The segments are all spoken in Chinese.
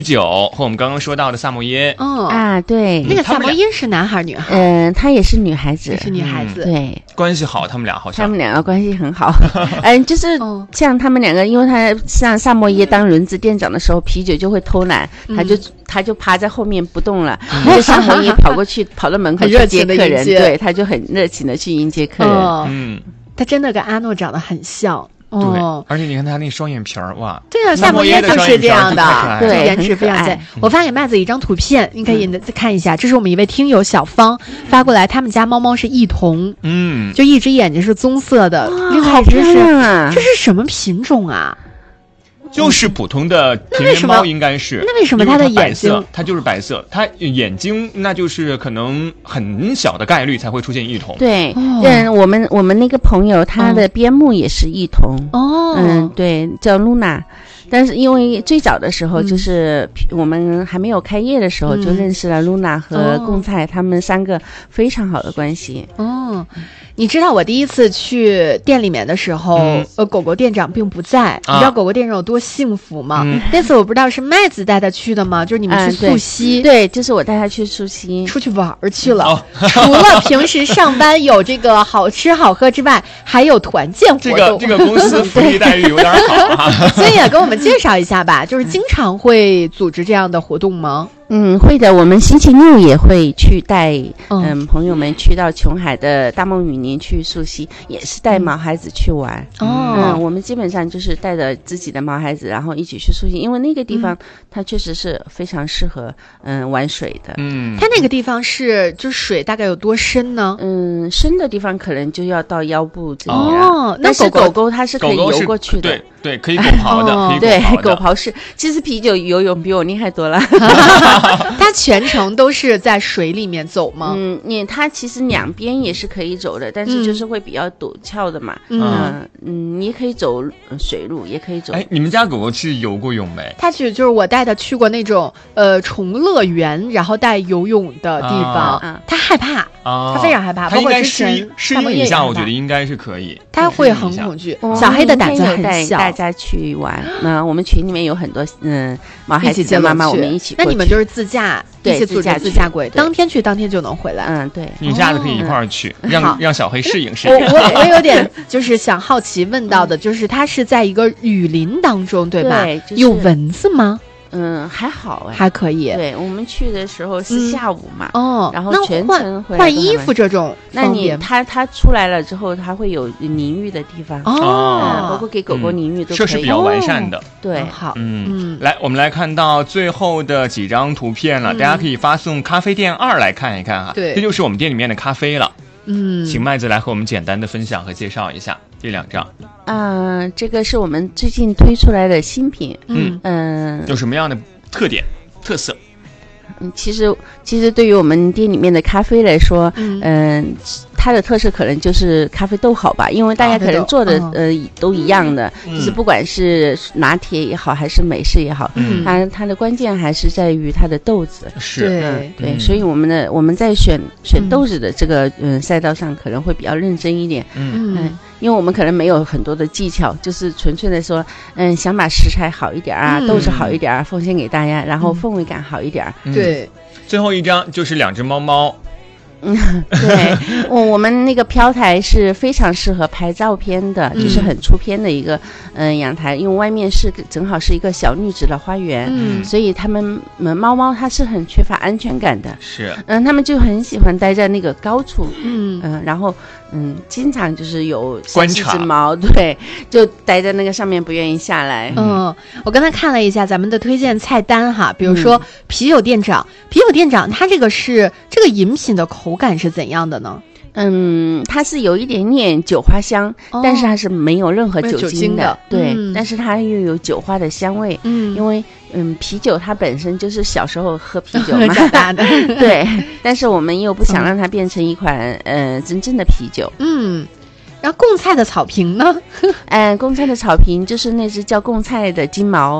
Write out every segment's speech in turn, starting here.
酒和我们刚刚说到的萨摩耶。 对， 那个萨摩耶是男孩女孩？ 她也是女孩子， 是女孩子。 对， 关系好，他们俩好像。 他们两个关系很好。就是像他们两个，因为他像萨摩耶当轮子店长的时候，啤酒就会偷懒，他就趴在后面不动了。萨摩耶跑过去，跑到门口去接客人，对，他就很热情的去迎接客人。 他真的跟阿诺长得很像。 对，而且你看他那双眼皮儿，哇！ 对啊，萨摩耶就是这样的， 对， 颜值非常赞。我发给麦子一张图片，你可以再看一下，这是我们一位听友小芳发过来，他们家猫猫是异瞳，就一只眼睛是棕色的，另外这是什么品种啊？ 就是普通的田园猫，应该是。 那为什么它的眼睛？ 它就是白色，它眼睛那就是可能很小的概率才会出现异瞳。 对，我们那个朋友，他的边牧也是异瞳。对，叫露娜。但是因为最早的时候，就是我们还没有开业的时候，就认识了露娜和贡菜，他们三个非常好的关系。 你知道我第一次去店里面的时候，狗狗店长并不在。你知道狗狗店长有多幸福吗？那次我不知道是麦子带他去的吗？就是你们去溯溪， 对，就是我带他去溯溪， 出去玩去了。除了平时上班有这个好吃好喝之外，还有团建活动。 这个公司福利待遇有点好啊。 所以也跟我们介绍一下吧，就是经常会组织这样的活动吗？ 会的，我们星期六也会去带朋友们去到琼海的大梦雨林去溯溪，也是带毛孩子去玩。我们基本上就是带着自己的毛孩子，然后一起去溯溪，因为那个地方它确实是非常适合玩水的。 它那个地方就水大概有多深呢？ 深的地方可能就要到腰部这里了。但是狗狗它是可以游过去的。 对，可以狗刨的。 对，狗刨是。其实啤酒游泳比我厉害多了。 它全程都是在水里面走吗？ 它其实两边也是可以走的，但是就是会比较陡峭的嘛。你可以走水路，也可以走。 你们家狗狗去游过泳没？ 它就是我带它去过那种宠乐园，然后带游泳的地方，它害怕，它非常害怕。 它应该适应一下，我觉得应该是可以。 它会很恐惧。小黑的胆子很小。 大家去玩，我们群里面有很多毛孩子的妈妈，我们一起过去。 那你们就是自驾，一起组织自驾过去，当天去当天就能回来。 对， 你下次可以一块儿去，让小黑适应。 我有点就是想好奇问到的，就是它是在一个雨林当中，对吧？有蚊子吗？ 还好还可以。 对，我们去的时候是下午嘛，然后全程换衣服这种， 那它出来了之后，它会有淋浴的地方包括给狗狗淋浴都可以， 设施比较完善的。 对， 好， 来，我们来看到最后的几张图片了，大家可以发送咖啡店2来看一看哈。 对， 这就是我们店里面的咖啡了。请麦子来和我们简单的分享和介绍一下这2张。 这个是我们最近推出来的新品。 有什么样的特色？ 其实对于我们店里面的咖啡来说，它的特色可能就是咖啡豆好吧，因为大家可能做的都一样的，就是不管是拿铁也好还是美式也好，它的关键还是在于它的豆子。 是， 对，所以我们在选豆子的这个赛道上可能会比较认真一点。因为我们可能没有很多的技巧，就是纯粹的说，想把食材好一点豆子好一点奉献给大家，然后氛围感好一点。 对， 最后一张就是2只猫猫。 对，我们那个飘台是非常适合拍照片的，就是很出片的一个阳台，因为外面正好是一个小绿植的花园，所以猫猫它是很缺乏安全感的， 是， 它们就很喜欢待在那个高处，然后经常就是有观察只猫，对，就待在那个上面不愿意下来。 我刚才看了一下咱们的推荐菜单哈，比如说啤酒店长，它这个饮品的口感是怎样的呢？ 它是有一点点酒花香，但是它是没有任何酒精的，对，但是它又有酒花的香味，因为啤酒它本身就是小时候喝啤酒嘛长大的， 对，但是我们又不想让它变成一款真正的啤酒。 然后贡菜的草坪呢？ 贡菜的草坪就是那只叫贡菜的金毛，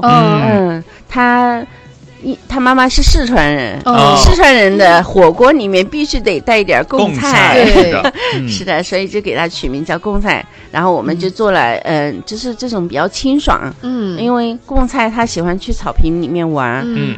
他妈妈是四川人，四川人的火锅里面必须得带一点贡菜，是的，所以就给他取名叫贡菜。然后我们就做了，就是这种比较清爽，因为贡菜他喜欢去草坪里面玩，